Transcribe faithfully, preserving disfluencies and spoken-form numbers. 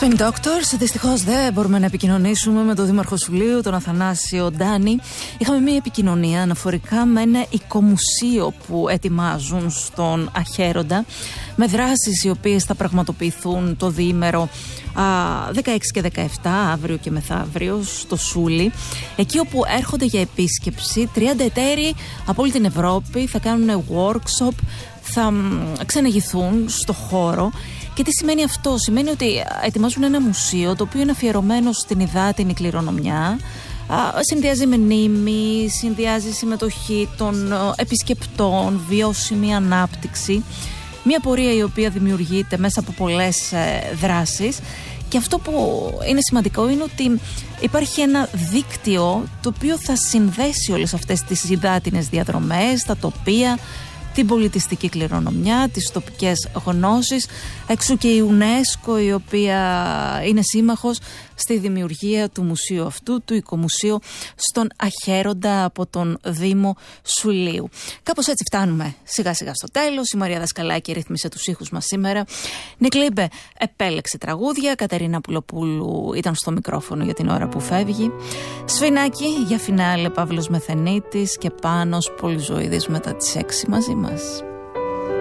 Spin Doctors, δυστυχώς δεν μπορούμε να επικοινωνήσουμε με τον Δήμαρχο Σουλείου, τον Αθανάσιο Ντάνη. Είχαμε μια επικοινωνία αναφορικά με ένα οικομουσείο που ετοιμάζουν στον Αχέροντα, με δράσεις οι οποίες θα πραγματοποιηθούν το διήμερο α, δεκαέξι και δεκαεπτά, αύριο και μεθαύριο, στο Σούλι. Εκεί όπου έρχονται για επίσκεψη τριάντα εταίροι από όλη την Ευρώπη, θα κάνουν workshop, θα ξεναγηθούν στο χώρο. Και τι σημαίνει αυτό? Σημαίνει ότι ετοιμάζουν ένα μουσείο το οποίο είναι αφιερωμένο στην υδάτινη κληρονομιά, συνδυάζει με μνήμη, συνδυάζει συμμετοχή των επισκεπτών, βιώσιμη ανάπτυξη, μια πορεία η οποία δημιουργείται μέσα από πολλές δράσεις. Και αυτό που είναι σημαντικό είναι ότι υπάρχει ένα δίκτυο το οποίο θα συνδέσει όλες αυτές τις υδάτινες διαδρομές, τα τοπία, την πολιτιστική κληρονομιά, τις τοπικές γνώσεις, εξού και η UNESCO, η οποία είναι σύμμαχος στη δημιουργία του μουσείου αυτού, του οικομουσείου στον Αχέροντα από τον Δήμο Σουλείου. Κάπως έτσι φτάνουμε σιγά σιγά στο τέλος. Η Μαρία Δασκαλάκη ρύθμισε τους ήχους μας σήμερα. Νικλίμπε επέλεξε τραγούδια. Κατερίνα Πουλοπούλου ήταν στο μικρόφωνο για την ώρα που φεύγει. Σφινάκι για φινάλε Παύλος Μεθενίτης και Πάνος Πολυζωίδης μετά τις έξι μαζί μας.